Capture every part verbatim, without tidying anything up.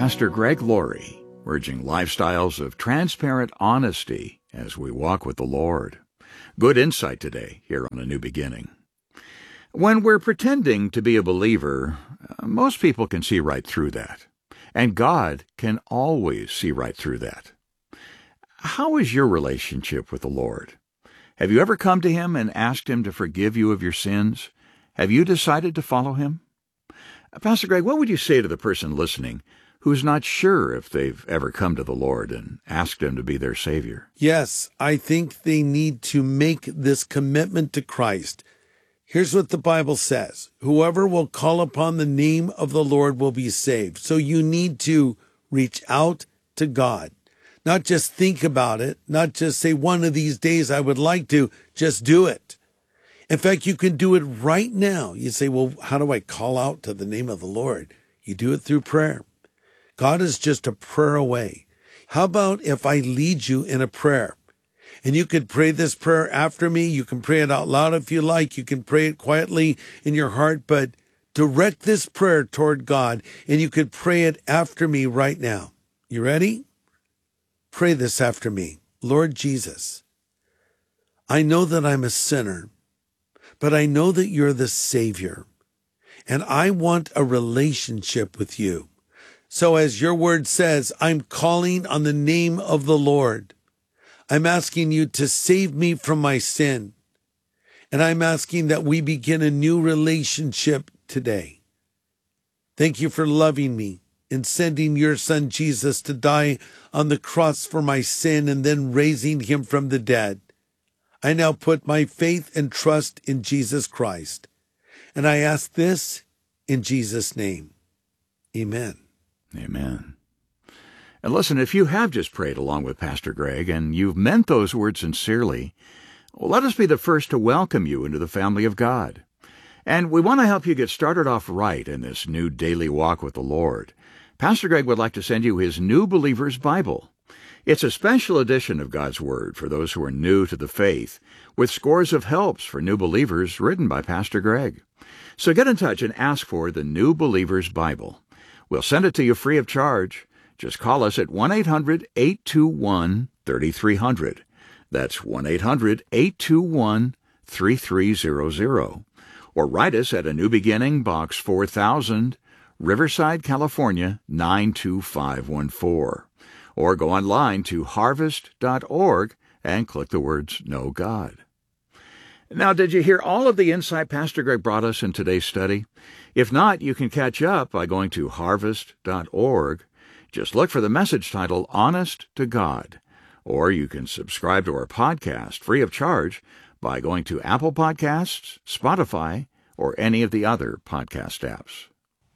Pastor Greg Laurie, urging lifestyles of transparent honesty as we walk with the Lord. Good insight today here on A New Beginning. When we're pretending to be a believer, most people can see right through that. And God can always see right through that. How is your relationship with the Lord? Have you ever come to Him and asked Him to forgive you of your sins? Have you decided to follow Him? Pastor Greg, what would you say to the person listening who's not sure if they've ever come to the Lord and asked Him to be their Savior? Yes, I think they need to make this commitment to Christ. Here's what the Bible says. Whoever will call upon the name of the Lord will be saved. So you need to reach out to God. Not just think about it, not just say one of these days I would like to, just do it. In fact, you can do it right now. You say, well, how do I call out to the name of the Lord? You do it through prayer. God is just a prayer away. How about if I lead you in a prayer? And you could pray this prayer after me. You can pray it out loud if you like. You can pray it quietly in your heart, but direct this prayer toward God, and you could pray it after me right now. You ready? Pray this after me. Lord Jesus, I know that I'm a sinner, but I know that you're the Savior, and I want a relationship with you. So as your word says, I'm calling on the name of the Lord. I'm asking you to save me from my sin. And I'm asking that we begin a new relationship today. Thank you for loving me and sending your son Jesus to die on the cross for my sin and then raising him from the dead. I now put my faith and trust in Jesus Christ. And I ask this in Jesus' name. Amen. Amen. And listen, if you have just prayed along with Pastor Greg and you've meant those words sincerely, well, let us be the first to welcome you into the family of God. And we want to help you get started off right in this new daily walk with the Lord. Pastor Greg would like to send you his New Believer's Bible. It's a special edition of God's Word for those who are new to the faith, with scores of helps for new believers written by Pastor Greg. So get in touch and ask for the New Believer's Bible. We'll send it to you free of charge. Just call us at one eight hundred, eight two one, three three zero zero. That's one eight hundred, eight two one, three three zero zero. Or write us at A New Beginning, Box four thousand, Riverside, California, nine two five one four. Or go online to harvest dot org and click the words Know God. Now, did you hear all of the insight Pastor Greg brought us in today's study? If not, you can catch up by going to harvest dot org. Just look for the message titled Honest to God. Or you can subscribe to our podcast free of charge by going to Apple Podcasts, Spotify, or any of the other podcast apps.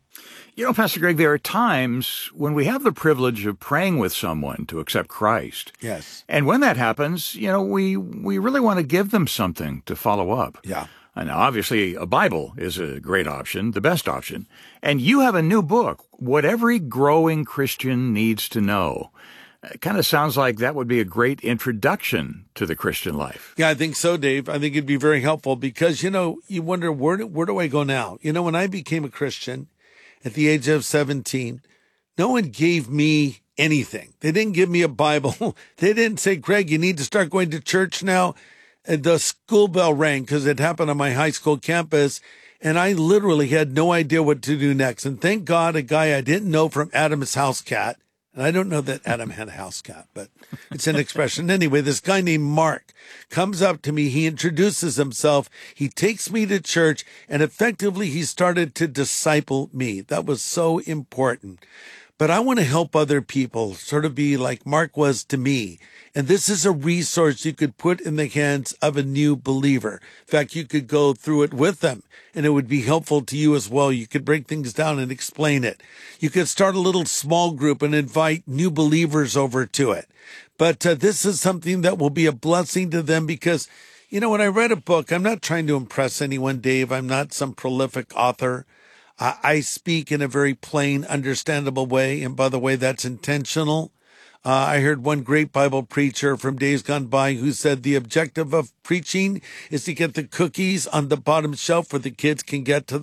You know, Pastor Greg, there are times when we have the privilege of praying with someone to accept Christ. Yes. And when that happens, you know, we, we really want to give them something to follow up. Yeah. And obviously, a Bible is a great option, the best option. And you have a new book, What Every Growing Christian Needs to Know. It kind of sounds like that would be a great introduction to the Christian life. Yeah, I think so, Dave. I think it'd be very helpful because, you know, you wonder, where do, where do I go now? You know, when I became a Christian at the age of seventeen, no one gave me anything. They didn't give me a Bible. They didn't say, Greg, you need to start going to church now. And the school bell rang because it happened on my high school campus. And I literally had no idea what to do next. And thank God a guy I didn't know from Adam's house cat. And I don't know that Adam had a house cat, but it's an expression. Anyway, this guy named Mark comes up to me. He introduces himself. He takes me to church, and effectively he started to disciple me. That was so important. But I want to help other people sort of be like Mark was to me. And this is a resource you could put in the hands of a new believer. In fact, you could go through it with them, and it would be helpful to you as well. You could break things down and explain it. You could start a little small group and invite new believers over to it. But uh, this is something that will be a blessing to them because, you know, when I read a book, I'm not trying to impress anyone, Dave. I'm not some prolific author. Uh, I speak in a very plain, understandable way. And by the way, that's intentional. Uh, I heard one great Bible preacher from days gone by who said the objective of preaching is to get the cookies on the bottom shelf where the kids can get to them.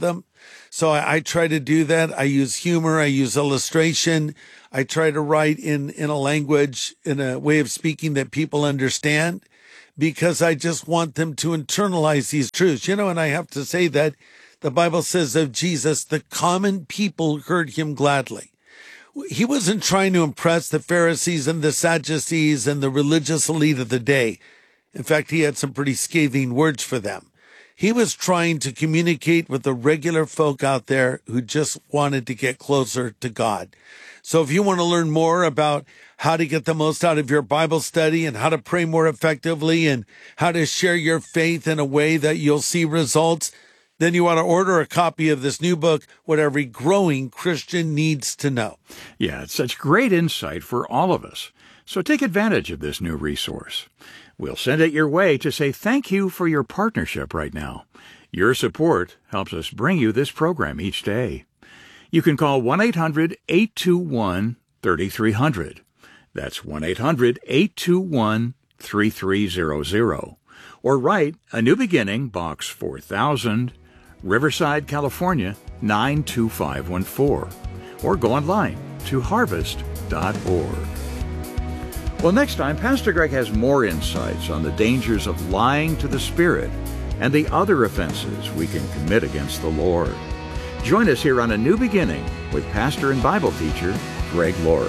So I, I try to do that. I use humor. I use illustration. I try to write in, in a language, in a way of speaking that people understand, because I just want them to internalize these truths. You know, and I have to say that the Bible says of Jesus, the common people heard him gladly. He wasn't trying to impress the Pharisees and the Sadducees and the religious elite of the day. In fact, he had some pretty scathing words for them. He was trying to communicate with the regular folk out there who just wanted to get closer to God. So if you want to learn more about how to get the most out of your Bible study and how to pray more effectively and how to share your faith in a way that you'll see results, then you want to order a copy of this new book, What Every Growing Christian Needs to Know. Yeah, it's such great insight for all of us. So take advantage of this new resource. We'll send it your way to say thank you for your partnership right now. Your support helps us bring you this program each day. You can call one eight hundred eight two one three three zero zero. That's one eight hundred eight two one three three zero zero. Or write A New Beginning, Box four thousand, Riverside, California, nine two five one four. Or go online to harvest dot org. Well, next time, Pastor Greg has more insights on the dangers of lying to the Spirit and the other offenses we can commit against the Lord. Join us here on A New Beginning with pastor and Bible teacher Greg Laurie.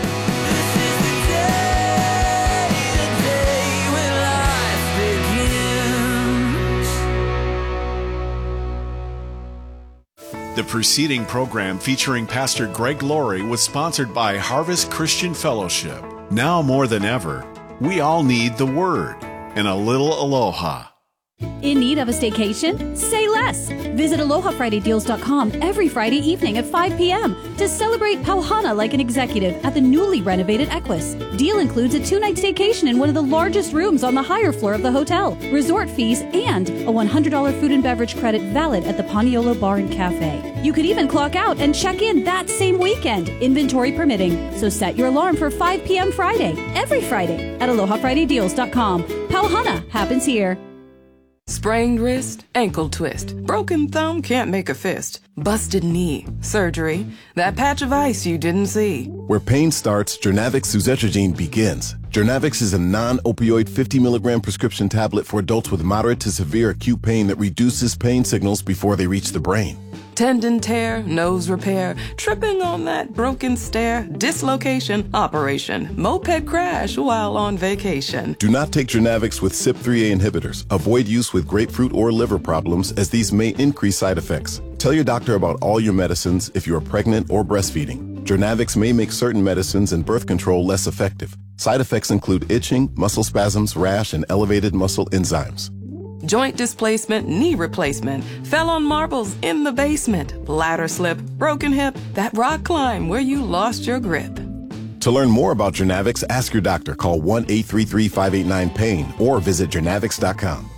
The preceding program featuring Pastor Greg Laurie was sponsored by Harvest Christian Fellowship. Now more than ever, we all need the Word and a little aloha. In need of a staycation? Say less! Visit aloha friday deals dot com every Friday evening at five p.m. to celebrate Pauhana like an executive at the newly renovated Equus. Deal includes a two-night staycation in one of the largest rooms on the higher floor of the hotel, resort fees, and a one hundred dollars food and beverage credit valid at the Paniolo Bar and Cafe. You could even clock out and check in that same weekend, inventory permitting. So set your alarm for five p.m. Friday, every Friday, at aloha friday deals dot com. Pauhana happens here. Sprained wrist, ankle twist, broken thumb, can't make a fist, busted knee, surgery, that patch of ice you didn't see. Where pain starts, Jernavix suzetrigine begins. Jernavix is a non-opioid fifty milligram prescription tablet for adults with moderate to severe acute pain that reduces pain signals before they reach the brain. Tendon tear, nose repair, tripping on that broken stair, dislocation, operation, moped crash while on vacation. Do not take Jernavix with C Y P three A inhibitors. Avoid use with grapefruit or liver problems, as these may increase side effects. Tell your doctor about all your medicines if you are pregnant or breastfeeding. Jernavix may make certain medicines and birth control less effective. Side effects include itching, muscle spasms, rash, and elevated muscle enzymes. Joint displacement, knee replacement, fell on marbles in the basement, bladder slip, broken hip, that rock climb where you lost your grip. To learn more about Jernavix, ask your doctor. Call one eight three three five eight nine pain or visit jernavix dot com.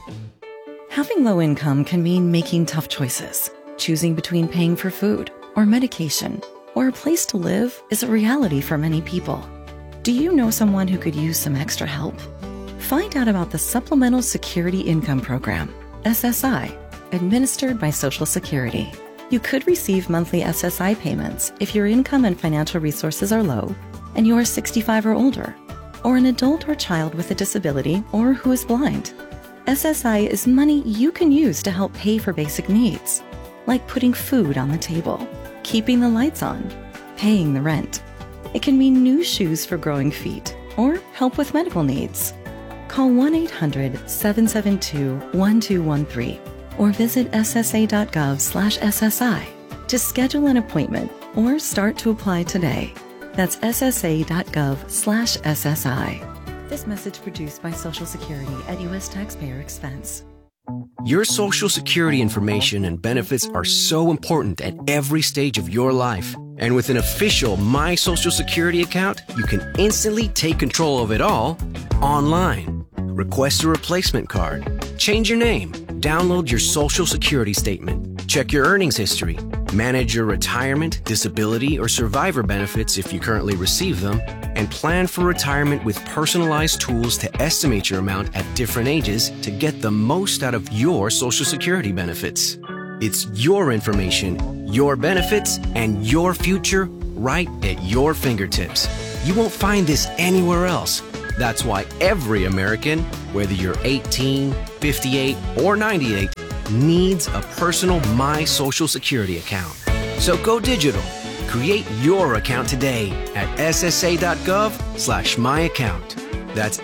Having low income can mean making tough choices. Choosing between paying for food or medication or a place to live is a reality for many people. Do you know someone who could use some extra help? Find out about the Supplemental Security Income Program, S S I, administered by Social Security. You could receive monthly S S I payments if your income and financial resources are low and you are sixty-five or older, or an adult or child with a disability or who is blind. S S I is money you can use to help pay for basic needs, like putting food on the table, keeping the lights on, paying the rent. It can mean new shoes for growing feet or help with medical needs. Call one eight hundred seven seven two one two one three or visit S S A dot gov slash S S I to schedule an appointment or start to apply today. That's S S A dot gov slash S S I. This message produced by Social Security at U S taxpayer expense. Your Social Security information and benefits are so important at every stage of your life. And with an official My Social Security account, you can instantly take control of it all online. Request a replacement card, change your name, download your Social Security statement, check your earnings history, manage your retirement, disability, or survivor benefits if you currently receive them, and plan for retirement with personalized tools to estimate your amount at different ages to get the most out of your Social Security benefits. It's your information, your benefits, and your future right at your fingertips. You won't find this anywhere else. That's why every American, whether you're eighteen, fifty-eight, or ninety-eight, needs a personal My Social Security account. So go digital. Create your account today at ssa.gov slash my account. That's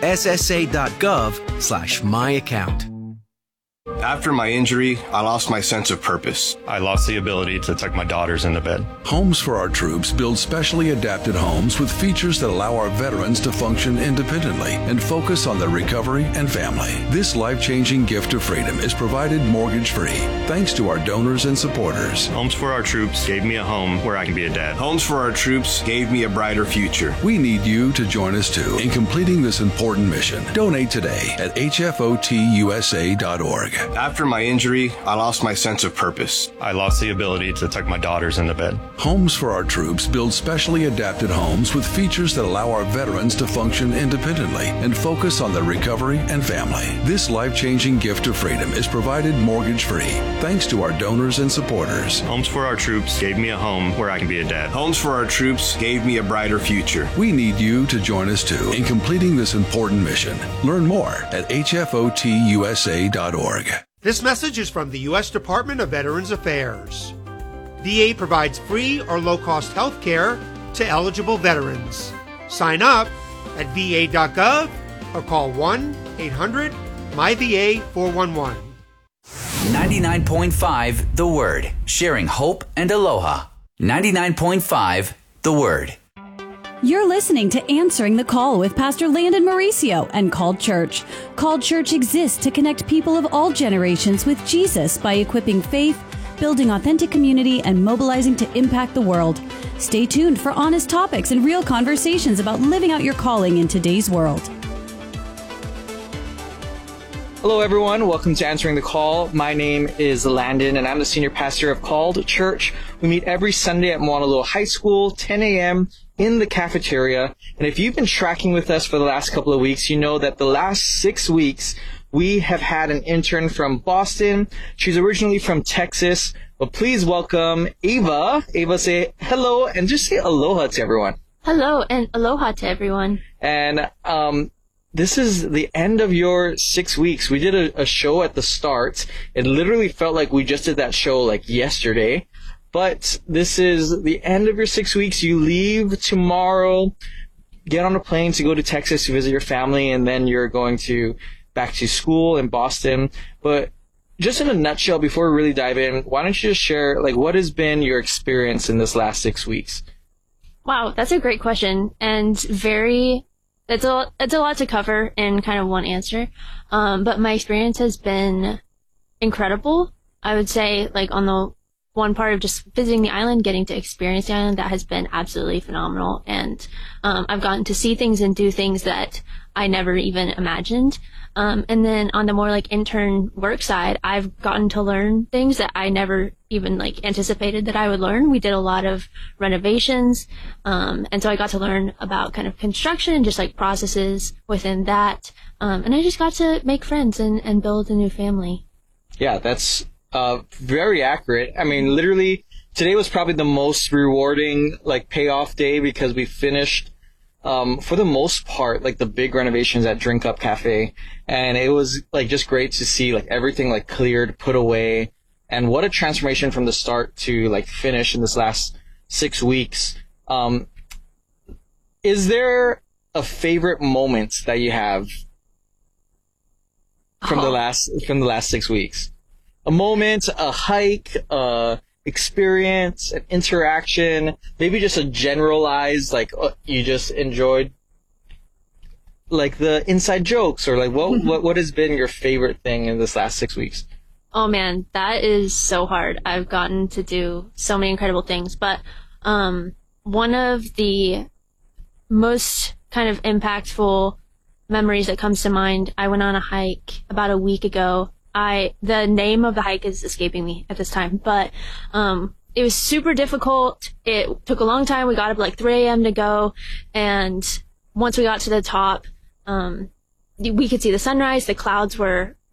ssa.gov slash my account. After my injury, I lost my sense of purpose. I lost the ability to tuck my daughters into bed. Homes for Our Troops builds specially adapted homes with features that allow our veterans to function independently and focus on their recovery and family. This life-changing gift of freedom is provided mortgage-free thanks to our donors and supporters. Homes for Our Troops gave me a home where I can be a dad. Homes for Our Troops gave me a brighter future. We need you to join us too in completing this important mission. Donate today at h f o t u s a dot org. After my injury, I lost my sense of purpose. I lost the ability to tuck my daughters into bed. Homes for Our Troops build specially adapted homes with features that allow our veterans to function independently and focus on their recovery and family. This life-changing gift of freedom is provided mortgage-free thanks to our donors and supporters. Homes for Our Troops gave me a home where I can be a dad. Homes for Our Troops gave me a brighter future. We need you to join us too in completing this important mission. Learn more at h f o t u s a dot org. This message is from the U S Department of Veterans Affairs. V A provides free or low-cost health care to eligible veterans. Sign up at v a dot gov or call one eight hundred M Y V A four one one. ninety-nine point five The Word. Sharing hope and aloha. ninety-nine point five The Word. You're listening to Answering the Call with Pastor Landon Mauricio and Called Church. Called Church exists to connect people of all generations with Jesus by equipping faith, building authentic community, and mobilizing to impact the world. Stay tuned for honest topics and real conversations about living out your calling in today's world. Hello, everyone. Welcome to Answering the Call. My name is Landon, and I'm the senior pastor of Called Church. We meet every Sunday at Mauna Loa High School, ten a.m., in the cafeteria. And if you've been tracking with us for the last couple of weeks, you know that the last six weeks, we have had an intern from Boston. She's originally from Texas. But please welcome Ava. Ava, say hello and just say aloha to everyone. Hello and aloha to everyone. And um, this is the end of your six weeks. We did a, a show at the start. It literally felt like we just did that show like yesterday. But this is the end of your six weeks. You leave tomorrow, get on a plane to go to Texas to visit your family, and then you're going to back to school in Boston. But just in a nutshell, before we really dive in, why don't you just share, like, what has been your experience in this last six weeks? Wow, that's a great question, and very, it's a, it's a lot to cover in kind of one answer. Um, but my experience has been incredible. I would say, like, on the one part of just visiting the island, getting to experience the island, that has been absolutely phenomenal. And um, I've gotten to see things and do things that I never even imagined. Um, and then on the more like intern work side, I've gotten to learn things that I never even like anticipated that I would learn. We did a lot of renovations. Um, and so I got to learn about kind of construction and just like processes within that. Um, and I just got to make friends and, and build a new family. Yeah, that's Uh, very accurate. I mean, literally, today was probably the most rewarding, like, payoff day because we finished, um, for the most part, like, the big renovations at Drink Up Cafe. And it was, like, just great to see, like, everything, like, cleared, put away. And what a transformation from the start to, like, finish in this last six weeks. Um, is there a favorite moment that you have from the last, from the last six weeks? A moment, a hike, a experience, an interaction, maybe just a generalized, like, uh, you just enjoyed, like, the inside jokes, or, like, what, what, what has been your favorite thing in this last six weeks? Oh, man, that is so hard. I've gotten to do so many incredible things, but um, one of the most kind of impactful memories that comes to mind, I went on a hike about a week ago. I, the name of the hike is escaping me at this time, but, um, it was super difficult. It took a long time. We got up at like three a.m. to go. And once we got to the top, um, we could see the sunrise. The clouds were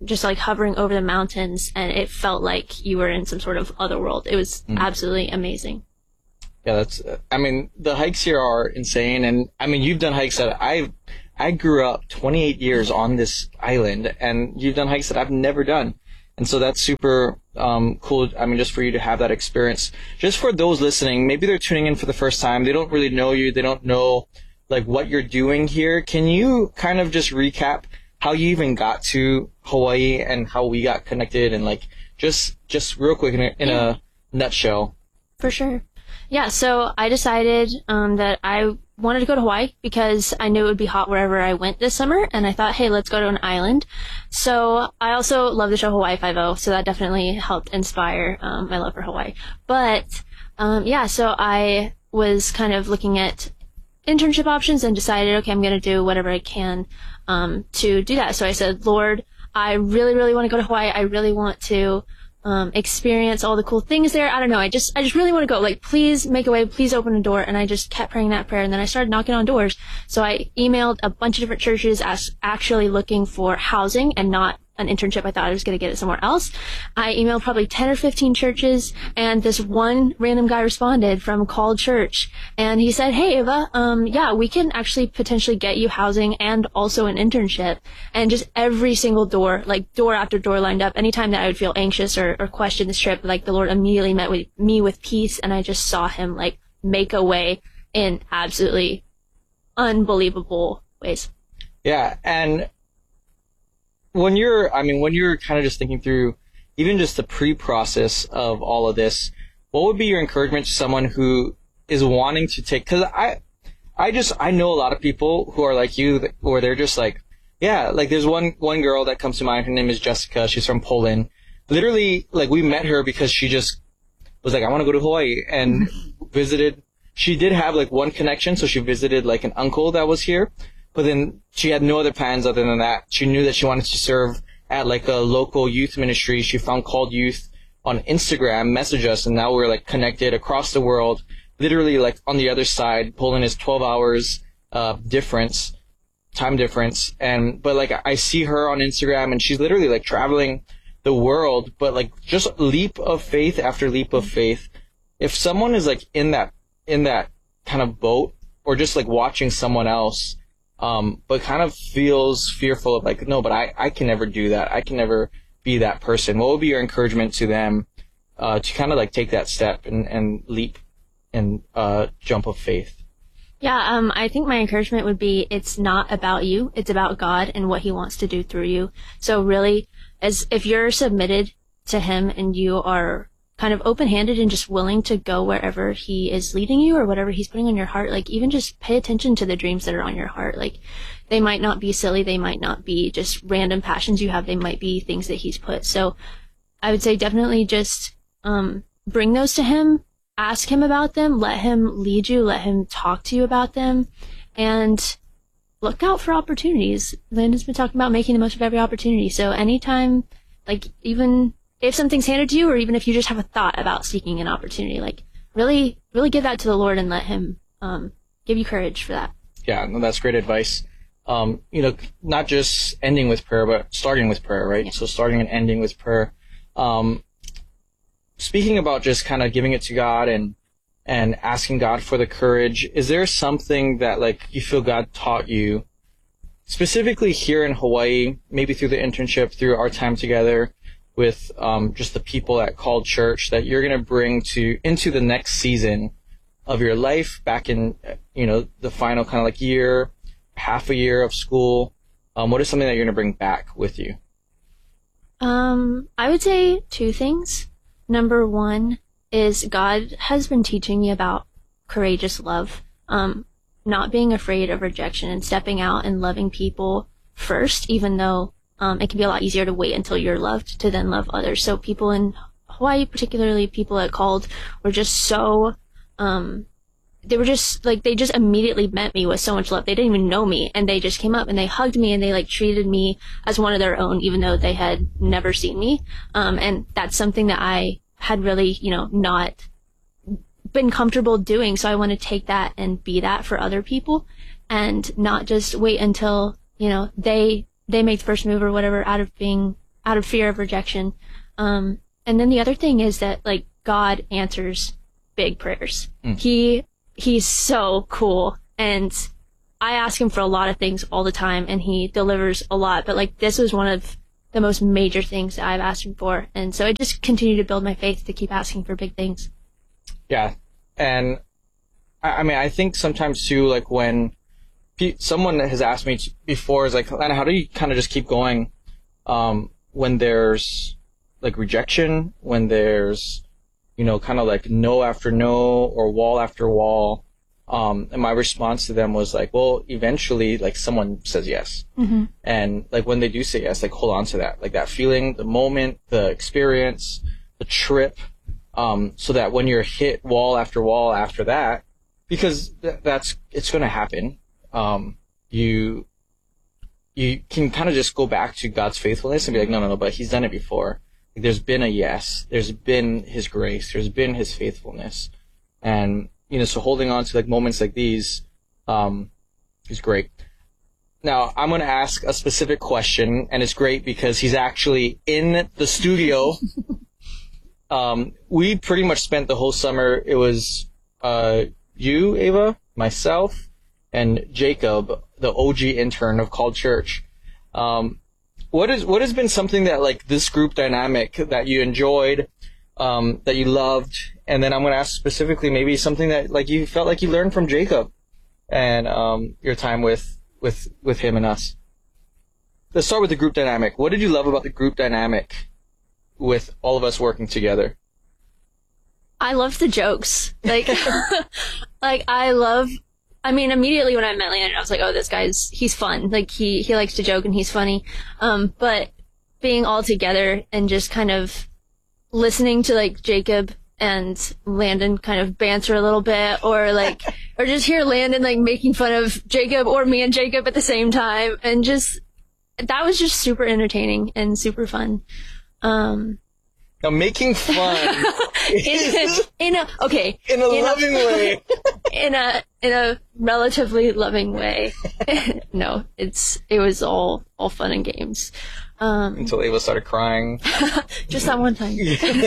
just like hovering over the mountains, and it felt like you were in some sort of other world. It was mm. absolutely amazing. Yeah, that's, I mean, the hikes here are insane. And I mean, you've done hikes that I've, I grew up twenty-eight years on this island, and you've done hikes that I've never done. And so that's super um, cool. I mean, just for you to have that experience. Just for those listening, maybe they're tuning in for the first time. They don't really know you. They don't know like what you're doing here. Can you kind of just recap how you even got to Hawaii and how we got connected, and like just just real quick in a, in a nutshell? For sure. Yeah, so I decided um, that I wanted to go to Hawaii because I knew it would be hot wherever I went this summer, and I thought, hey, let's go to an island. So I also love the show Hawaii Five-O, so that definitely helped inspire um, my love for Hawaii. But um, yeah, so I was kind of looking at internship options and decided, okay, I'm going to do whatever I can um, to do that. So I said, Lord, I really, really want to go to Hawaii. I really want to um, experience all the cool things there. I don't know. I just, I just really want to go. Like, please make a way. Please open a door. And I just kept praying that prayer. And then I started knocking on doors. So I emailed a bunch of different churches as actually looking for housing and not an internship. I thought I was going to get it somewhere else. I emailed probably ten or fifteen churches, and this one random guy responded from Called Church, and he said, hey, Ava, um, yeah, we can actually potentially get you housing and also an internship. And just every single door, like door after door lined up. Anytime that I would feel anxious or, or question this trip, like the Lord immediately met with me with peace, and I just saw him like make a way in absolutely unbelievable ways. Yeah, and when you're, I mean, when you're kind of just thinking through even just the pre-process of all of this, what would be your encouragement to someone who is wanting to take, cause I, I just, I know a lot of people who are like you, where they're just like, yeah, like there's one, one girl that comes to mind. Her name is Jessica. She's from Poland. Literally, like we met her because she just was like, I want to go to Hawaii, and visited. She did have like one connection. So she visited like an uncle that was here. But then she had no other plans other than that. She knew that she wanted to serve at like a local youth ministry. She found Called Youth on Instagram, messaged us, and now we're like connected across the world. Literally like on the other side, Poland is twelve hours uh difference, time difference. And but like I see her on Instagram, and she's literally like traveling the world, but like just leap of faith after leap of faith. If someone is like in that in that kind of boat, or just like watching someone else, Um, but kind of feels fearful of like, no, but I, I can never do that. I can never be that person. What would be your encouragement to them, uh, to kind of like take that step and, and leap and, uh, jump of faith? Yeah, um, I think my encouragement would be, it's not about you. It's about God and what he wants to do through you. So really, as if you're submitted to him and you are kind of open-handed and just willing to go wherever he is leading you or whatever he's putting on your heart, like even just pay attention to the dreams that are on your heart. Like they might not be silly. They might not be just random passions you have. They might be things that he's put. So I would say definitely just, um, bring those to him, ask him about them, let him lead you, let him talk to you about them, and look out for opportunities. Landon's been talking about making the most of every opportunity. So anytime, like even if something's handed to you, or even if you just have a thought about seeking an opportunity, like really, really give that to the Lord and let him um, give you courage for that. Yeah, no, that's great advice. Um, you know, not just ending with prayer, but starting with prayer, right? Yeah. So starting and ending with prayer. Um, speaking about just kind of giving it to God and and asking God for the courage, is there something that like you feel God taught you, specifically here in Hawaii, maybe through the internship, through our time together, with um, just the people at Called Church, that you're going to bring to into the next season of your life, back in, you know, the final kind of like year, half a year of school? Um, what is something that you're going to bring back with you? Um, I would say two things. Number one is God has been teaching me about courageous love, um, not being afraid of rejection and stepping out and loving people first, even though Um, it can be a lot easier to wait until you're loved to then love others. So people in Hawaii, particularly people at Called, were just so, um, they were just like, they just immediately met me with so much love. They didn't even know me, and they just came up and they hugged me and they like treated me as one of their own, even though they had never seen me. Um, and that's something that I had really, you know, not been comfortable doing. So I want to take that and be that for other people, and not just wait until, you know, they they make the first move or whatever out of being out of fear of rejection. Um, and then the other thing is that like God answers big prayers. Mm. He he's so cool, and I ask him for a lot of things all the time, and he delivers a lot. But like this was one of the most major things that I've asked him for, and so I just continue to build my faith to keep asking for big things. Yeah, and I, I mean, I think sometimes too, like when pe- someone has asked me before, is like, Lana, how do you kind of just keep going um, when there's like rejection, when there's, you know, kind of like no after no or wall after wall. Um, and my response to them was like, well, eventually, like someone says yes. Mm-hmm. And like when they do say yes, like hold on to that, like that feeling, the moment, the experience, the trip, um, so that when you're hit wall after wall after that, because th- that's, it's going to happen. Um, you, you can kind of just go back to God's faithfulness and be like, no, no, no, but he's done it before. There's been a yes. There's been his grace. There's been his faithfulness. And, you know, so holding on to like moments like these, um, is great. Now, I'm going to ask a specific question, and it's great because he's actually in the studio. um, we pretty much spent the whole summer. It was, uh, you, Ava, myself, and Jacob, the O G intern of Called Church. Um, What is what has been something that like this group dynamic that you enjoyed, um, that you loved, and then I'm going to ask specifically maybe something that like you felt like you learned from Jacob, and um, your time with with with him and us. Let's start with the group dynamic. What did you love about the group dynamic with all of us working together? I love the jokes. Like, like I love. I mean, immediately when I met Landon, I was like, oh, this guy's, he's fun. Like, he, he likes to joke and he's funny. Um, but being all together and just kind of listening to, like, Jacob and Landon kind of banter a little bit, or, like, or just hear Landon, like, making fun of Jacob or me and Jacob at the same time. And just, that was just super entertaining and super fun. Um, Now, making fun in, in a okay in a in loving a, way, in a in a relatively loving way. No, it's it was all all fun and games. Um, Until Ava started crying. Just that one time.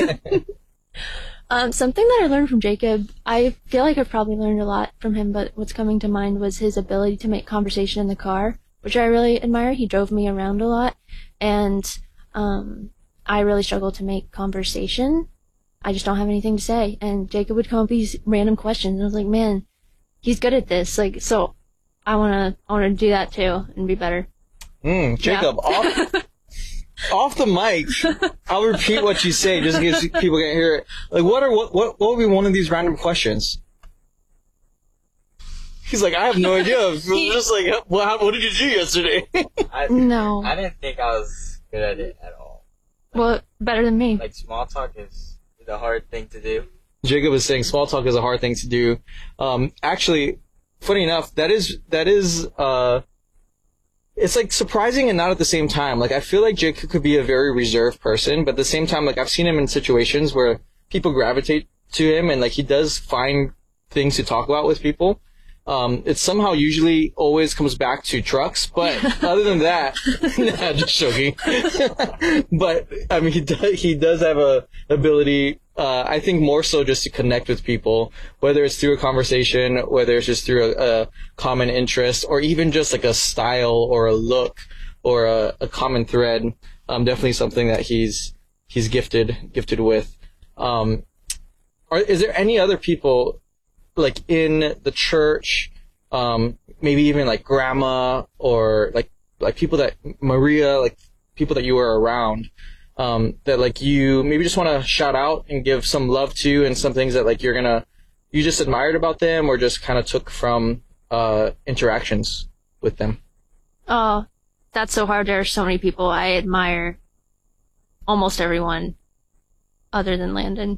um, something that I learned from Jacob, I feel like I've probably learned a lot from him, but what's coming to mind was his ability to make conversation in the car, which I really admire. He drove me around a lot, and um. I really struggle to make conversation. I just don't have anything to say. And Jacob would come up with these random questions. And I was like, man, he's good at this. Like, so I want to, I want to do that too and be better. Mm, Jacob, yeah. off, off the mic, I'll repeat what you say just in case people can't hear it. Like, what are, what, what, what would be one of these random questions? He's like, I have no idea. It was just like, well, how, what did you do yesterday? I, no. I didn't think I was good at it at all. Well, better than me. Like, small talk is the hard thing to do. Jacob was saying small talk is a hard thing to do. Um, actually, funny enough, that is, that is, uh, it's like surprising and not at the same time. Like, I feel like Jacob could be a very reserved person, but at the same time, like, I've seen him in situations where people gravitate to him and, like, he does find things to talk about with people. Um, it somehow usually always comes back to trucks, but other than that, nah, just joking. But, I mean, he does, he does have a ability, uh, I think more so just to connect with people, whether it's through a conversation, whether it's just through a, a common interest, or even just like a style or a look or a, a common thread. Um, definitely something that he's, he's gifted, gifted with. Um, are, is there any other people like in the church, um, maybe even like grandma or like, like people that, Maria, like people that you were around, um, that like you maybe just want to shout out and give some love to, and some things that like you're gonna, you just admired about them or just kind of took from, uh, interactions with them? Oh, that's so hard. There are so many people. I admire almost everyone other than Landon.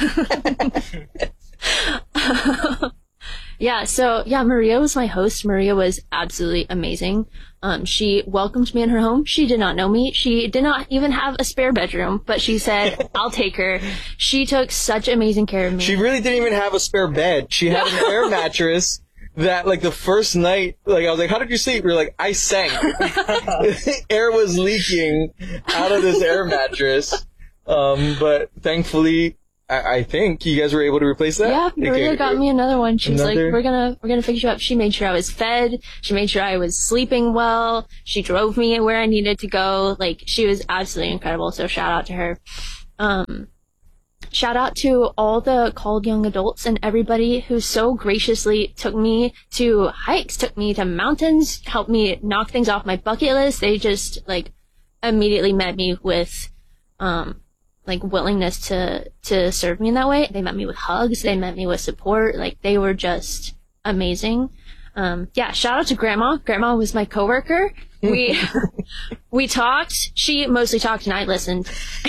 Yeah, so, yeah, Maria was my host. Maria was absolutely amazing. Um, she welcomed me in her home. She did not know me. She did not even have a spare bedroom, but she said, I'll take her. She took such amazing care of me. She really didn't even have a spare bed. She had an air mattress that like the first night, like I was like, how did you sleep? We were like, I sank. Air was leaking out of this air mattress. Um, but thankfully, I, I think you guys were able to replace that. Yeah, Maria Okay. got me another one. She was Another? like, "We're gonna, we're gonna fix you up." She made sure I was fed. She made sure I was sleeping well. She drove me where I needed to go. Like, she was absolutely incredible. So shout out to her. Um, shout out to all the called young adults and everybody who so graciously took me to hikes, took me to mountains, helped me knock things off my bucket list. They just like immediately met me with, um. like willingness to to serve me in that way. They met me with hugs. They met me with support. Like, they were just amazing. Um, yeah, shout out to Grandma. Grandma was my coworker. We we talked. She mostly talked and I listened.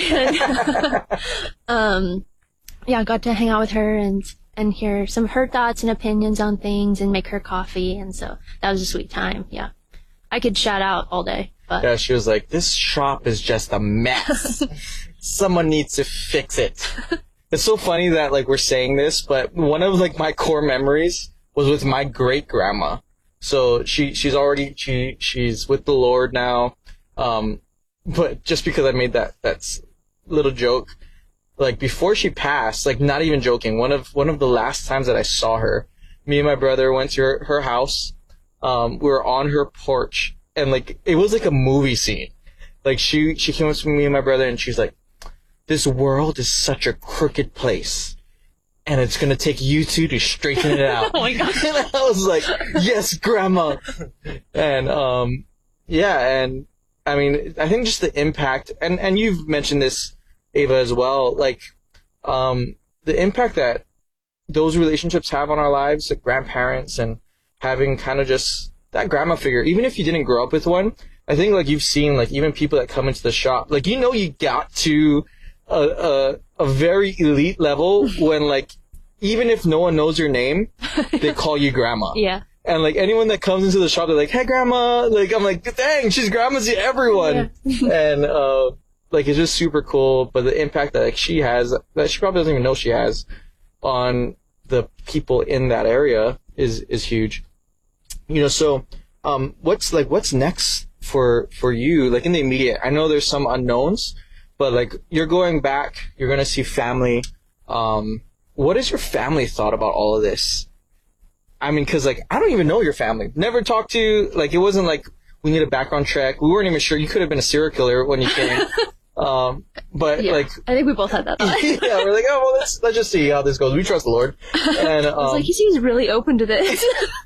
um, yeah, I got to hang out with her and and hear some of her thoughts and opinions on things and make her coffee. And so that was a sweet time. Yeah, I could shout out all day. But Yeah, she was like, this shop is just a mess. Someone needs to fix it. It's so funny that like we're saying this, but one of like my core memories was with my great grandma. So she she's already she she's with the Lord now. Um, but just because I made that that's little joke, like before she passed, like not even joking, one of one of the last times that I saw her, me and my brother went to her, her house. Um, we were on her porch, and like it was like a movie scene. Like she she came up to me and my brother, and she's like, this world is such a crooked place, and it's going to take you two to straighten it out. Oh my God. And I was like, yes, Grandma. And, um, yeah, and I mean, I think just the impact, and, and you've mentioned this, Ava, as well, like, um, the impact that those relationships have on our lives, like grandparents, and having kind of just that grandma figure, even if you didn't grow up with one, I think like you've seen, like even people that come into the shop, like, you know, you got to A, a a very elite level when like even if no one knows your name, they call you grandma. yeah. And like anyone that comes into the shop, they're like, "Hey, grandma!" Like I'm like, "Dang, she's grandma to everyone." Yeah. And uh, like it's just super cool. But the impact that like she has, that she probably doesn't even know she has, on the people in that area is is huge. You know, so um, what's like what's next for for you? Like in the immediate, I know there's some unknowns. But like you're going back, you're gonna see family. Um, what has your family thought about all of this? I mean, because like I don't even know your family. Never talked to. Like it wasn't like we need a background check. We weren't even sure. You could have been a serial killer when you came. um, but Yeah, like I think we both had that thought. yeah, we're like, oh well, let's let's just see how this goes. We trust the Lord. And um, I was like, he seems really open to this.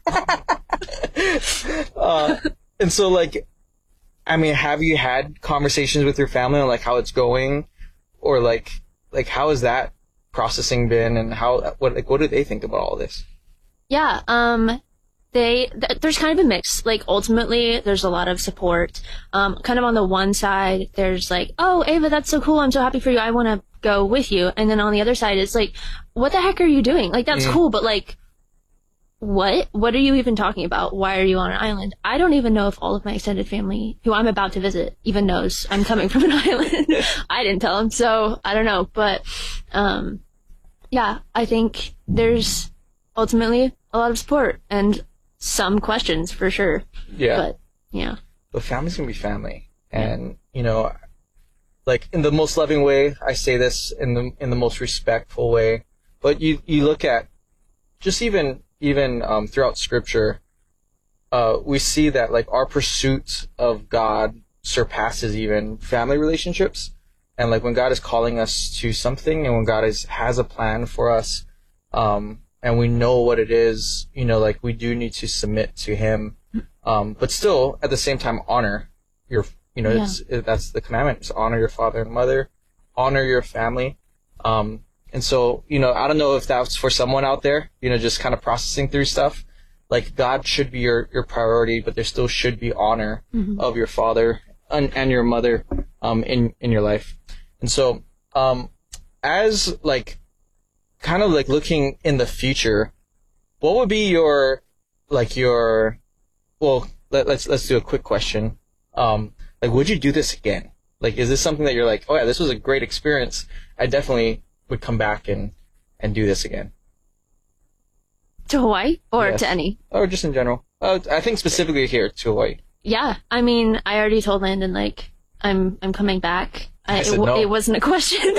uh, and so like. I mean, have you had conversations with your family on like how it's going, or like like how has that processing been, and how what like what do they think about all this? Yeah, um, they th- there's kind of a mix. Like ultimately, there's a lot of support. Um, kind of on the one side, there's like, oh, Ava, that's so cool. I'm so happy for you. I want to go with you. And then on the other side, it's like, what the heck are you doing? Like that's mm. cool, but like. What? What are you even talking about? Why are you on an island? I don't even know if all of my extended family, who I'm about to visit, even knows I'm coming from an island. I didn't tell them, so I don't know. But, um, yeah, I think there's ultimately a lot of support and some questions for sure. Yeah. But, yeah. But family's gonna be family. And, you know, like in the most loving way, I say this in the, in the most respectful way. But you, you look at just even, Even um, throughout Scripture, uh, we see that like our pursuit of God surpasses even family relationships, and like when God is calling us to something, and when God is has a plan for us, um, and we know what it is, you know, like we do need to submit to Him, um, but still at the same time honor your, you know, yeah. it's, it, that's the commandment: is honor your father and mother, honor your family. Um, And so, you know, I don't know if that's for someone out there, you know, just kind of processing through stuff. Like, God should be your, your priority, but there still should be honor mm-hmm. of your father and, and your mother um, in, in your life. And so, um, as, like, kind of, like, looking in the future, what would be your, like, your, well, let, let's let's do a quick question. Um, like, would you do this again? Like, is this something that you're like, oh, yeah, this was a great experience. I definitely would come back and, and do this again? To Hawaii or Yes. to any? Or just in general? Uh, I think specifically here to Hawaii. Yeah, I mean, I already told Landon like I'm I'm coming back. I, I said it, w- no. it wasn't a question.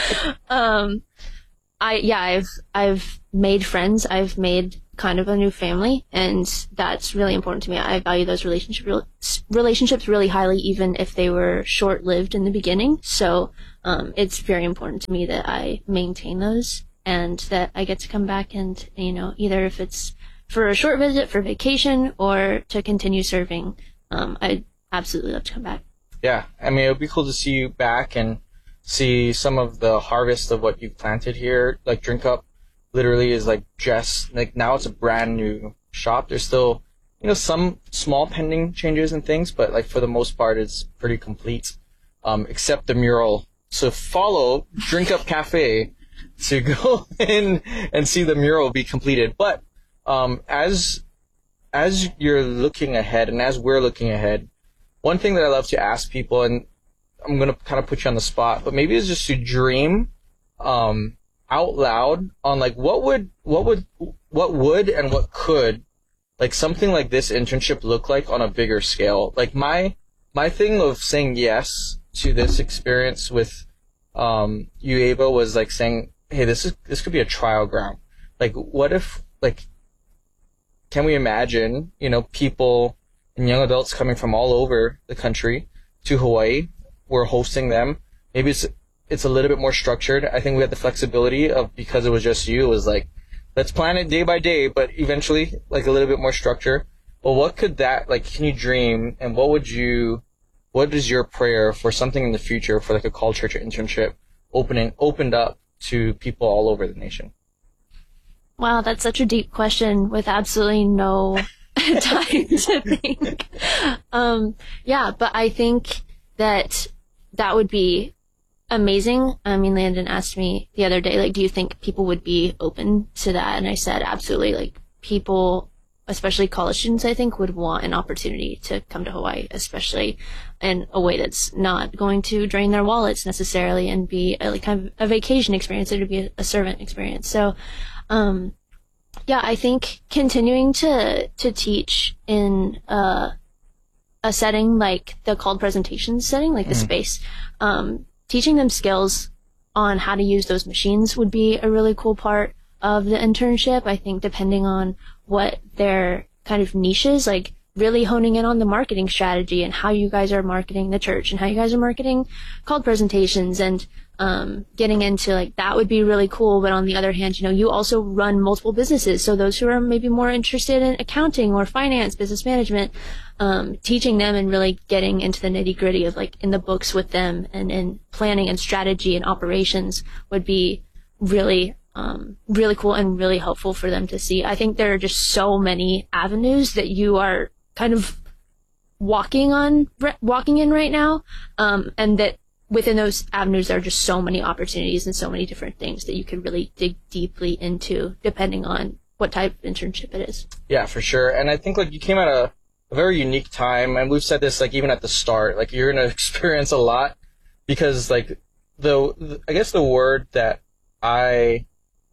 um, I yeah, I've I've made friends. I've made kind of a new family, and that's really important to me. I value those relationship relationships really highly, even if they were short lived in the beginning. So um, it's very important to me that I maintain those, and that I get to come back and you know either if it's for a short visit, for vacation, or to continue serving. Um, I'd absolutely love to come back. Yeah, I mean, it would be cool to see you back and see some of the harvest of what you've planted here. Like, Drink Up literally is like just, like, now it's a brand new shop. There's still, you know, some small pending changes and things, but, like, for the most part, it's pretty complete, um, except the mural. So follow Drink Up Cafe to go in and see the mural be completed. But um, as as you're looking ahead and as we're looking ahead, one thing that I love to ask people, and I'm going to kind of put you on the spot, but maybe it's just to dream um, out loud on like what would, what would, what would and what could like something like this internship look like on a bigger scale. Like my, my thing of saying yes to this experience with um, U A B A was like saying, hey, this is, this could be a trial ground. Like what if, like, can we imagine, you know, people and young adults coming from all over the country to Hawaii? We're hosting them. Maybe it's it's a little bit more structured. I think we had the flexibility of, because it was just you, it was like, let's plan it day by day, but eventually, like, a little bit more structure. Well, what could that, like, can you dream, and what would you, what is your prayer for something in the future for, like, a call church internship opening, opened up to people all over the nation? Wow, that's such a deep question with absolutely no time to think. Um, yeah, but I think that that would be amazing. I mean, Landon asked me the other day, like, do you think people would be open to that? And I said, absolutely. Like, people, especially college students, I think, would want an opportunity to come to Hawaii, especially in a way that's not going to drain their wallets necessarily and be a, like, kind of a vacation experience. It would be a, a servant experience. So, um, yeah, I think continuing to, to teach in, uh, a setting like the called presentations setting, like the Mm. space, um, teaching them skills on how to use those machines would be a really cool part of the internship. I think depending on what their kind of niche is, like really honing in on the marketing strategy and how you guys are marketing the church and how you guys are marketing called presentations and um, getting into like that would be really cool. But on the other hand, you know, you also run multiple businesses. So those who are maybe more interested in accounting or finance, business management, um, teaching them and really getting into the nitty gritty of like in the books with them and in planning and strategy and operations would be really um, really cool and really helpful for them to see. I think there are just so many avenues that you are kind of walking on, walking in right now, um, and that within those avenues there are just so many opportunities and so many different things that you could really dig deeply into, depending on what type of internship it is. Yeah, for sure. And I think like you came at a, a very unique time, and we've said this like even at the start, like you're gonna experience a lot because like the, the I guess the word that I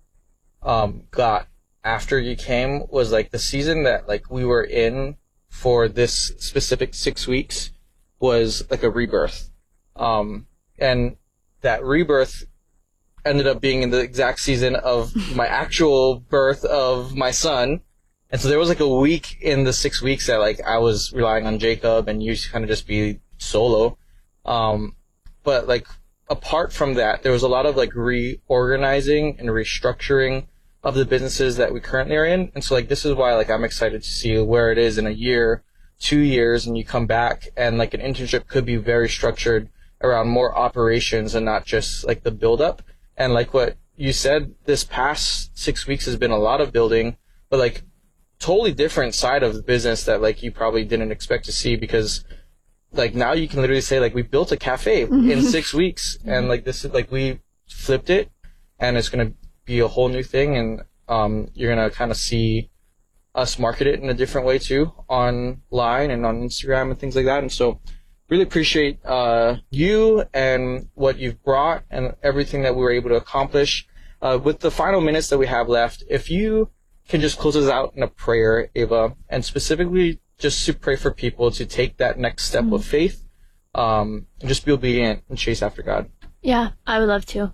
um got after you came was like the season that like we were in for this specific six weeks was like a rebirth. Um, and that rebirth ended up being in the exact season of my actual birth of my son. And so there was like a week in the six weeks that like I was relying on Jacob and you kind of just be solo. Um, but like apart from that, there was a lot of like reorganizing and restructuring of the businesses that we currently are in. And so like this is why like I'm excited to see where it is in a year, two years, and you come back and like an internship could be very structured around more operations and not just like the build up. And like what you said, this past six weeks has been a lot of building, but like totally different side of the business that like you probably didn't expect to see, because like now you can literally say like we built a cafe in six weeks and like this is like we flipped it and it's going to be a whole new thing. And um, you're going to kind of see us market it in a different way too, online and on Instagram and things like that. And so really appreciate uh, you and what you've brought and everything that we were able to accomplish. Uh, with the final minutes that we have left, if you can just close us out in a prayer, Ava, and specifically just to pray for people to take that next step mm-hmm. of faith, um, and just be obedient and chase after God. Yeah, I would love to.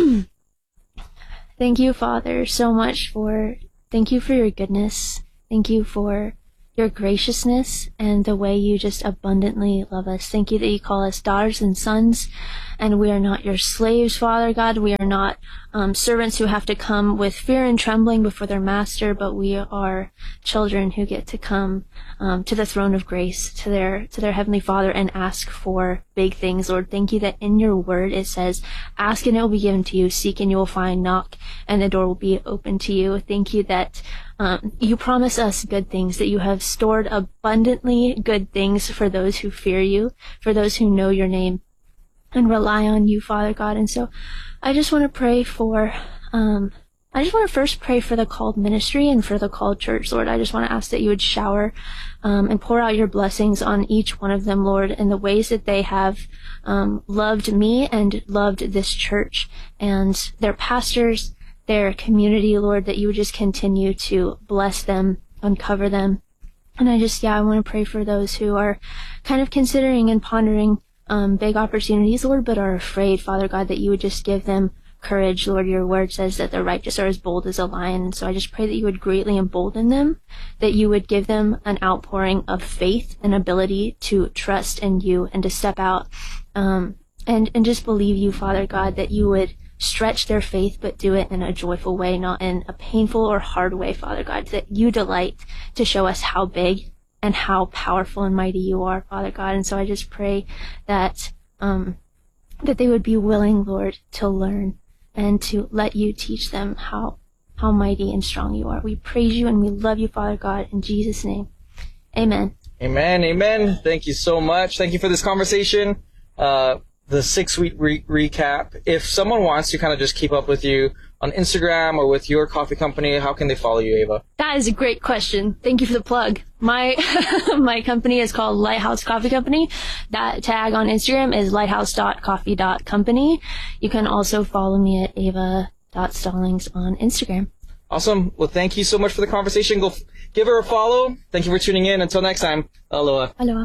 Thank you, Father, so much for, thank you for your goodness. Thank you for your graciousness and the way you just abundantly love us. Thank you that you call us daughters and sons, and we are not your slaves, Father God. We are not um, servants who have to come with fear and trembling before their master, but we are children who get to come um, to the throne of grace, to their to their Heavenly Father, and ask for big things, Lord. Thank you that in your word it says, ask and it will be given to you, seek and you will find, knock and the door will be open to you. Thank you that Um, you promise us good things, that you have stored abundantly good things for those who fear you, for those who know your name and rely on you, Father God. And so I just want to pray for, um, I just want to first pray for the called ministry and for the called church, Lord. I just want to ask that you would shower um, and pour out your blessings on each one of them, Lord, in the ways that they have um, loved me and loved this church and their pastors, their community, Lord, that you would just continue to bless them, uncover them. And I just, yeah, I want to pray for those who are kind of considering and pondering um, big opportunities, Lord, but are afraid, Father God, that you would just give them courage, Lord. Your word says that the righteous are as bold as a lion. And so I just pray that you would greatly embolden them, that you would give them an outpouring of faith and ability to trust in you and to step out um, and, and just believe you, Father God, that you would stretch their faith, but do it in a joyful way, not in a painful or hard way, Father God, that you delight to show us how big and how powerful and mighty you are, Father God. And so I just pray that, um, that they would be willing, Lord, to learn and to let you teach them how, how mighty and strong you are. We praise you and we love you, Father God, in Jesus' name. Amen. Amen. Amen. Thank you so much. Thank you for this conversation. Uh, the six-week re- recap. If someone wants to kind of just keep up with you on Instagram or with your coffee company, how can they follow you, Ava? That is a great question. Thank you for the plug. My my company is called Lighthouse Coffee Company. That tag on Instagram is lighthouse dot coffee dot company. You can also follow me at ava dot stallings on Instagram. Awesome. Well, thank you so much for the conversation. Go f- give her a follow. Thank you for tuning in. Until next time, aloha. Aloha.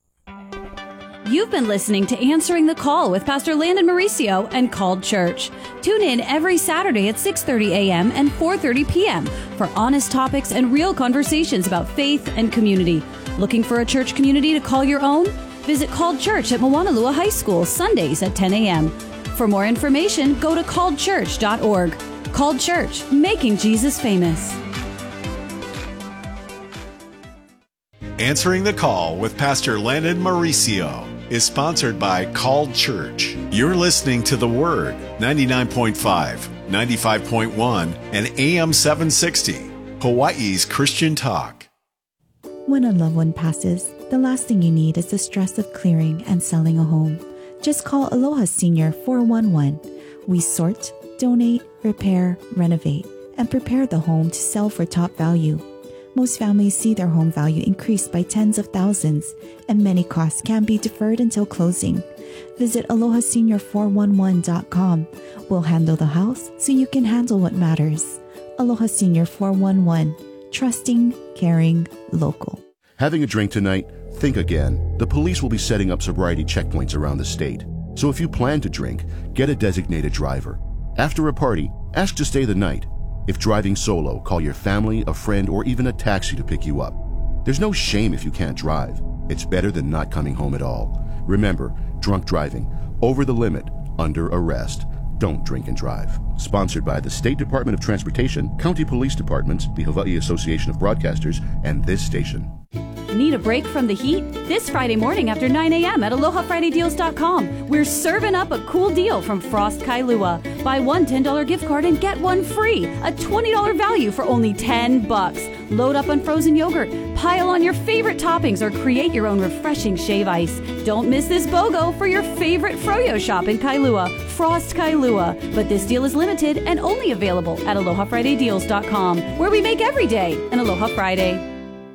You've been listening to Answering the Call with Pastor Landon Mauricio and Called Church. Tune in every Saturday at six thirty a.m. and four thirty p.m. for honest topics and real conversations about faith and community. Looking for a church community to call your own? Visit Called Church at Moanalua High School Sundays at ten a.m. For more information, go to called church dot org. Called Church, making Jesus famous. Answering the Call with Pastor Landon Mauricio is sponsored by Called Church. You're listening to The Word, ninety-nine point five, ninety-five point one, and A M seven sixty, Hawaii's Christian Talk. When a loved one passes, the last thing you need is the stress of clearing and selling a home. Just call Aloha Senior four one one. We sort, donate, repair, renovate, and prepare the home to sell for top value. Most families see their home value increase by tens of thousands, and many costs can be deferred until closing. Visit aloha senior four one one dot com. We'll handle the house so you can handle what matters. Aloha Senior four one one. Trusting, caring, local. Having a drink tonight? Think again. The police will be setting up sobriety checkpoints around the state. So if you plan to drink, get a designated driver. After a party, ask to stay the night. If driving solo, call your family, a friend, or even a taxi to pick you up. There's no shame if you can't drive. It's better than not coming home at all. Remember, drunk driving, over the limit, under arrest. Don't drink and drive. Sponsored by the State Department of Transportation, County Police Departments, the Hawaii Association of Broadcasters, and this station. Need a break from the heat? This Friday morning after nine a.m. at aloha friday deals dot com, we're serving up a cool deal from Frost Kailua. Buy one ten dollars gift card and get one free. A twenty dollars value for only ten bucks. Load up on frozen yogurt, pile on your favorite toppings, or create your own refreshing shave ice. Don't miss this BOGO for your favorite froyo shop in Kailua, Frost Kailua. But this deal is limited and only available at aloha friday deals dot com, where we make every day an Aloha Friday.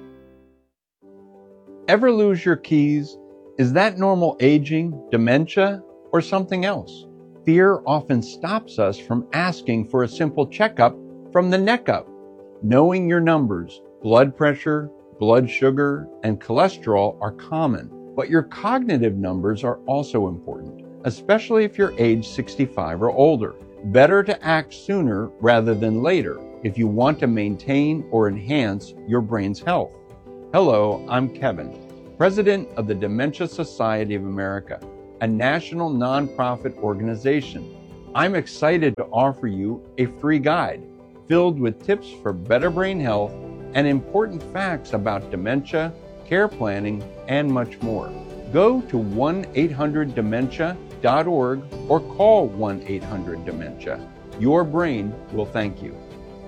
Ever lose your keys? Is that normal aging, dementia, or something else? Fear often stops us from asking for a simple checkup from the neck up. Knowing your numbers, blood pressure, blood sugar, and cholesterol are common, but your cognitive numbers are also important, especially if you're age sixty-five or older. Better to act sooner rather than later if you want to maintain or enhance your brain's health. Hello, I'm Kevin, President of the Dementia Society of America, a national nonprofit organization. I'm excited to offer you a free guide filled with tips for better brain health and important facts about dementia, care planning, and much more. Go to one eight hundred dementia dot org or call one eight hundred dementia. Your brain will thank you.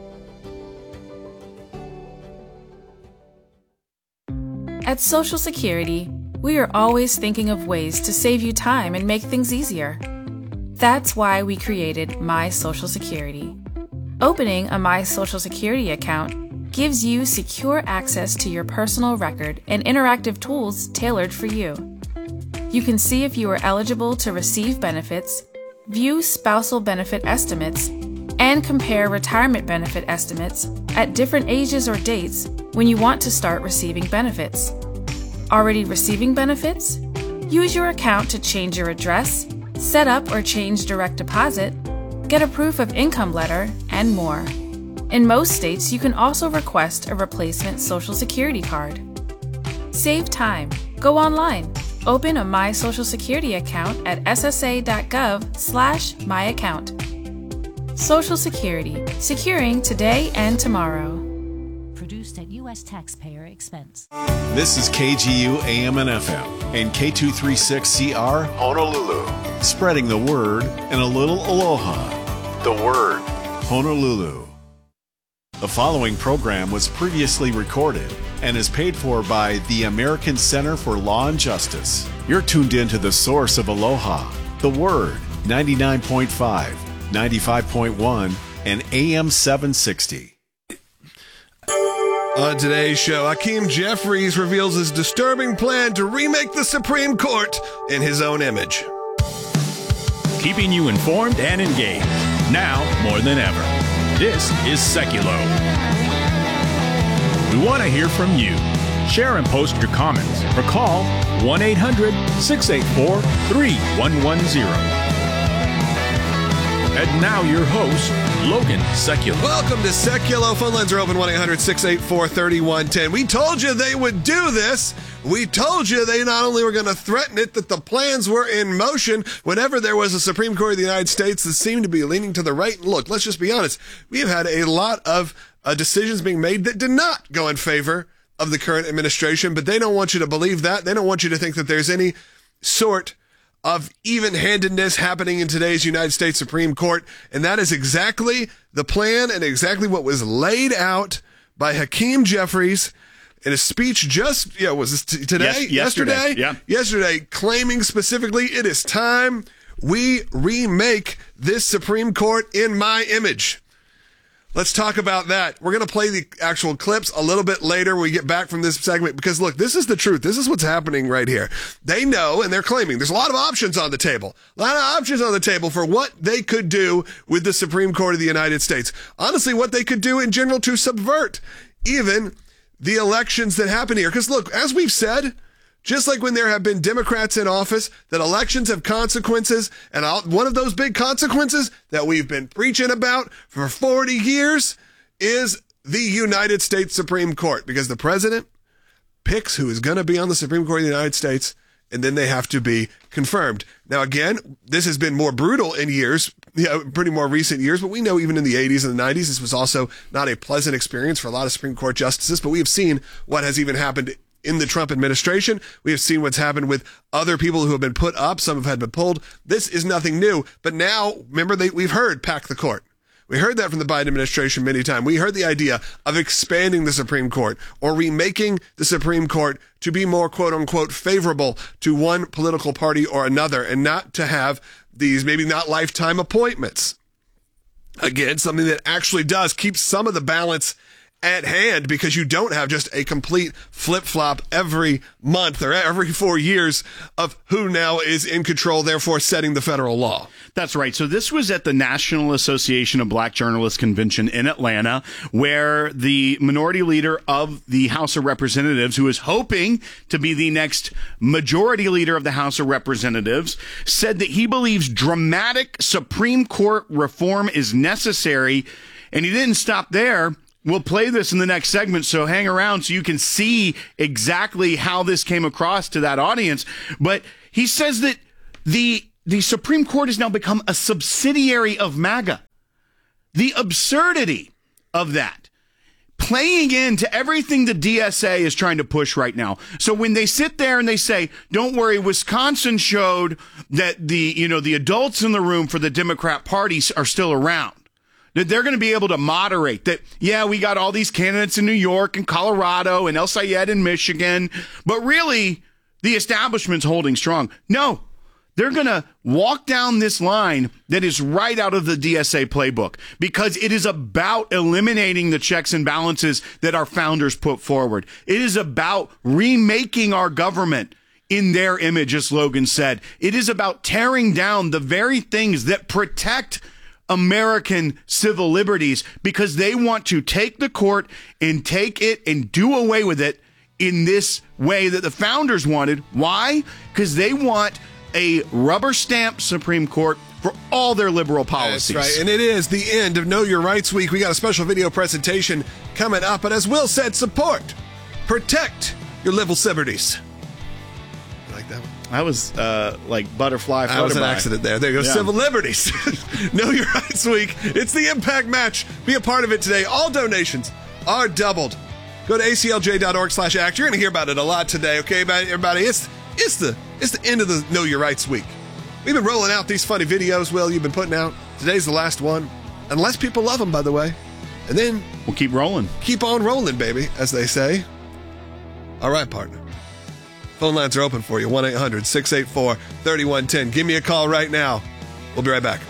At Social Security, we are always thinking of ways to save you time and make things easier. That's why we created My Social Security. Opening a My Social Security account gives you secure access to your personal record and interactive tools tailored for you. You can see if you are eligible to receive benefits, view spousal benefit estimates, and compare retirement benefit estimates at different ages or dates when you want to start receiving benefits. Already receiving benefits? Use your account to change your address, set up or change direct deposit, get a proof of income letter, and more. In most states, you can also request a replacement Social Security card. Save time. Go online. Open a My Social Security account at s s a dot gov slash my account. Social Security, securing today and tomorrow. Produced at U S taxpayer expense. This is K G U A M and F M and K two thirty-six C R Honolulu. Spreading the word and a little aloha. The word, Honolulu. The following program was previously recorded and is paid for by the American Center for Law and Justice. You're tuned in to the source of aloha, the word, ninety-nine point five, ninety-five point one, and A M seven sixty. On today's show, Hakeem Jeffries reveals his disturbing plan to remake the Supreme Court in his own image. Keeping you informed and engaged, now more than ever. This is Seculo. We want to hear from you. Share and post your comments or call one eight hundred, six eight four, three one one zero. And now your host, Logan Seculo. Welcome to Seculo. Phone lines are open, one eight hundred, six eight four, three one one zero. We told you they would do this. We told you they not only were going to threaten it, that the plans were in motion whenever there was a Supreme Court of the United States that seemed to be leaning to the right. And look, let's just be honest. We have had a lot of uh, decisions being made that did not go in favor of the current administration, but they don't want you to believe that. They don't want you to think that there's any sort of even-handedness happening in today's United States Supreme Court. And that is exactly the plan and exactly what was laid out by Hakeem Jeffries in a speech just, yeah, was this t- today? Yes, yesterday. Yesterday? Yeah. Yesterday, claiming specifically, it is time we remake this Supreme Court in my image. Let's talk about that. We're going to play the actual clips a little bit later when we get back from this segment, because look, this is the truth. This is what's happening right here. They know, and they're claiming there's a lot of options on the table. A lot of options on the table for what they could do with the Supreme Court of the United States. Honestly, what they could do in general to subvert even the elections that happen here. Because look, as we've said, just like when there have been Democrats in office, that elections have consequences, and one of those big consequences that we've been preaching about for forty years is the United States Supreme Court, because the president picks who is going to be on the Supreme Court of the United States, and then they have to be confirmed. Now, again, this has been more brutal in years, you know, pretty more recent years, but we know even in the eighties and the nineties, this was also not a pleasant experience for a lot of Supreme Court justices, but we have seen what has even happened in the Trump administration. We have seen what's happened with other people who have been put up. Some have had been pulled. This is nothing new. But now, remember, they, we've heard pack the court. We heard that from the Biden administration many times. We heard the idea of expanding the Supreme Court or remaking the Supreme Court to be more, quote unquote, favorable to one political party or another, and not to have these maybe not lifetime appointments. Again, something that actually does keep some of the balance at hand because you don't have just a complete flip-flop every month or every four years of who now is in control, therefore setting the federal law. That's right. So this was at the National Association of Black Journalists Convention in Atlanta, where the minority leader of the House of Representatives, who is hoping to be the next majority leader of the House of Representatives, said that he believes dramatic Supreme Court reform is necessary. And he didn't stop there. We'll play this in the next segment, so hang around so you can see exactly how this came across to that audience. But he says that the the Supreme Court has now become a subsidiary of MAGA. The absurdity of that, playing into everything the D S A is trying to push right now. So when they sit there and they say, don't worry, Wisconsin showed that the, you know, the adults in the room for the Democrat Party are still around. That they're going to be able to moderate that. Yeah, we got all these candidates in New York and Colorado and El Sayed in Michigan, but really the establishment's holding strong. No, they're going to walk down this line that is right out of the D S A playbook because it is about eliminating the checks and balances that our founders put forward. It is about remaking our government in their image, as Logan said. It is about tearing down the very things that protect American civil liberties because they want to take the court and take it and do away with it in this way that the founders wanted. Why? Because they want a rubber stamp Supreme Court for all their liberal policies. That's right. And it is the end of Know Your Rights Week. We got a special video presentation coming up. But as Will said, support, protect your liberal liberties. You like that one? That was uh, like butterfly. That was an accident there. There you go. Yeah. Civil liberties. Know Your Rights Week. It's the Impact Match. Be a part of it today. All donations are doubled. Go to A C L J dot org slash act. You're going to hear about it a lot today, okay, everybody? It's it's the it's the end of the Know Your Rights Week. We've been rolling out these funny videos, Will, you've been putting out. Today's the last one. Unless people love them, by the way. And then we'll keep rolling. Keep on rolling, baby, as they say. All right, partner. Phone lines are open for you. one eight hundred six eight four three one one zero. Give me a call right now. We'll be right back.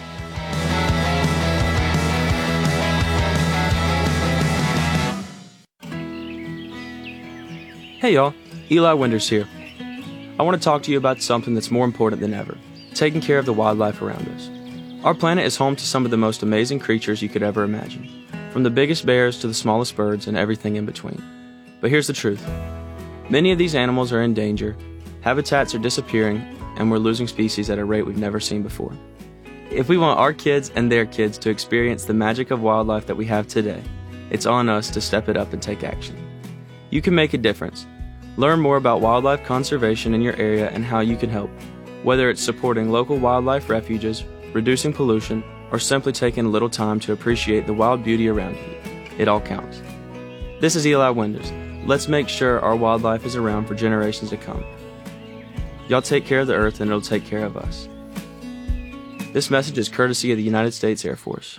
Hey, y'all. Eli Winters here. I want to talk to you about something that's more important than ever, taking care of the wildlife around us. Our planet is home to some of the most amazing creatures you could ever imagine, from the biggest bears to the smallest birds and everything in between. But here's the truth. Many of these animals are in danger, habitats are disappearing, and we're losing species at a rate we've never seen before. If we want our kids and their kids to experience the magic of wildlife that we have today, it's on us to step it up and take action. You can make a difference. Learn more about wildlife conservation in your area and how you can help, whether it's supporting local wildlife refuges, reducing pollution, or simply taking a little time to appreciate the wild beauty around you. It all counts. This is Eli Winters. Let's make sure our wildlife is around for generations to come. Y'all take care of the earth and it'll take care of us. This message is courtesy of the United States Air Force.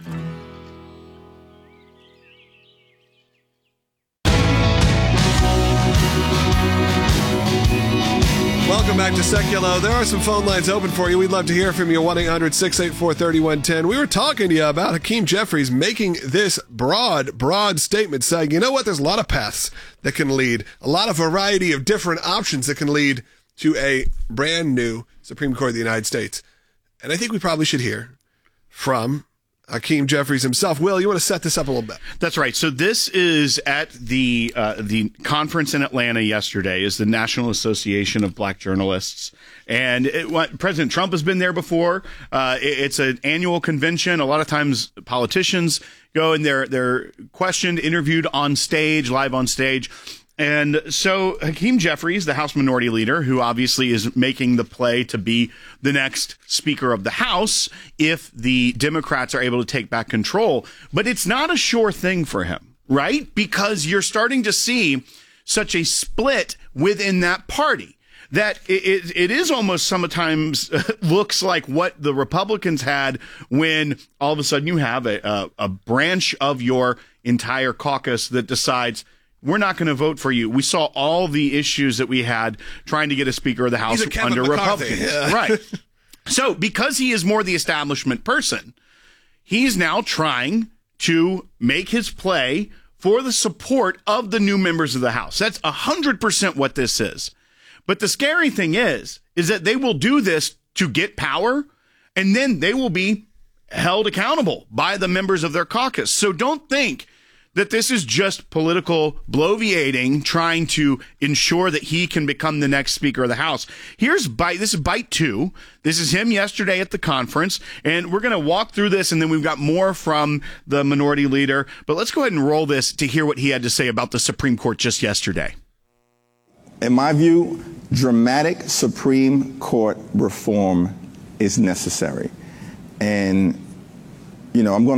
Welcome back to Seculo. There are some phone lines open for you. We'd love to hear from you. one eight hundred six eight four three one one zero. We were talking to you about Hakeem Jeffries making this broad, broad statement saying, you know what, there's a lot of paths that can lead, a lot of variety of different options that can lead to a brand new Supreme Court of the United States. And I think we probably should hear from Hakeem Jeffries himself. Will, you want to set this up a little bit? That's right. So this is at the uh, the conference in Atlanta yesterday, is the National Association of Black Journalists. And it, what, President Trump has been there before. Uh, it, it's an annual convention. A lot of times politicians go and they're, they're questioned, interviewed on stage, live on stage. And so Hakeem Jeffries, the House Minority Leader, who obviously is making the play to be the next Speaker of the House if the Democrats are able to take back control. But it's not a sure thing for him, right? Because you're starting to see such a split within that party that it, it, it is almost sometimes looks like what the Republicans had when all of a sudden you have a, a, a branch of your entire caucus that decides, we're not going to vote for you. We saw all the issues that we had trying to get a Speaker of the House under McCarthy. Republicans. Yeah. Right. So because he is more the establishment person, he's now trying to make his play for the support of the new members of the House. That's one hundred percent what this is. But the scary thing is, is that they will do this to get power, and then they will be held accountable by the members of their caucus. So don't think that this is just political bloviating, trying to ensure that he can become the next Speaker of the House. Here's bite. This is bite two. This is him yesterday at the conference, and we're going to walk through this, and then we've got more from the minority leader. But let's go ahead and roll this to hear what he had to say about the Supreme Court just yesterday. In my view, dramatic Supreme Court reform is necessary. And, you know, I'm going